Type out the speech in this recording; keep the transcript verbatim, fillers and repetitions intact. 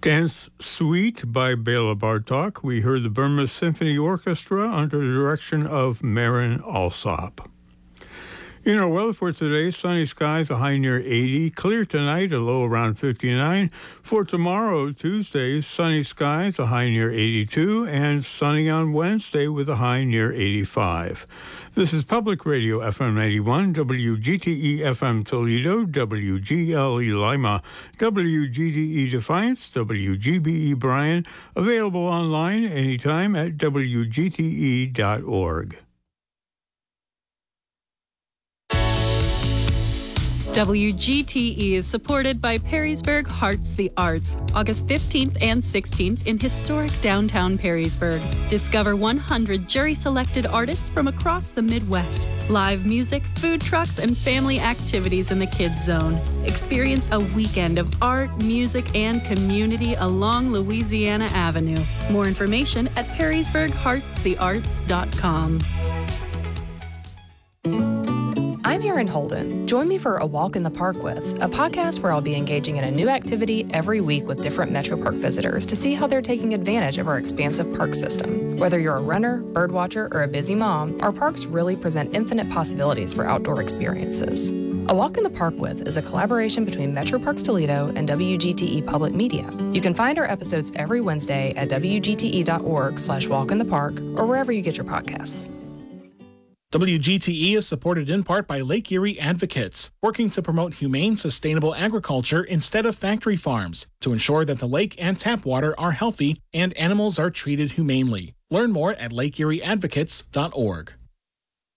Dance Suite by Bela Bartok. We heard the Burma Symphony Orchestra under the direction of Marin Alsop. In our weather for today, sunny skies, a high near eighty. Clear tonight, a low around fifty-nine. For tomorrow, Tuesday, sunny skies, a high near eighty-two. And sunny on Wednesday with a high near eighty-five. This is Public Radio F M ninety-one, W G T E F M Toledo, W G L E Lima, W G D E Defiance, W G B E Bryan, available online anytime at W G T E dot org. W G T E is supported by Perrysburg Hearts the Arts, August fifteenth and sixteenth in historic downtown Perrysburg. Discover one hundred jury-selected artists from across the Midwest. Live music, food trucks, and family activities in the Kids Zone. Experience a weekend of art, music, and community along Louisiana Avenue. More information at perrysburg hearts the arts dot com. I'm Erin Holden. Join me for A Walk in the Park With, a podcast where I'll be engaging in a new activity every week with different Metro Park visitors to see how they're taking advantage of our expansive park system. Whether you're a runner, birdwatcher, or a busy mom, our parks really present infinite possibilities for outdoor experiences. A Walk in the Park With is a collaboration between Metro Parks Toledo and W G T E Public Media. You can find our episodes every Wednesday at W G T E dot org slash walk in the park or wherever you get your podcasts. W G T E is supported in part by Lake Erie Advocates, working to promote humane, sustainable agriculture instead of factory farms to ensure that the lake and tap water are healthy and animals are treated humanely. Learn more at lake erie advocates dot org.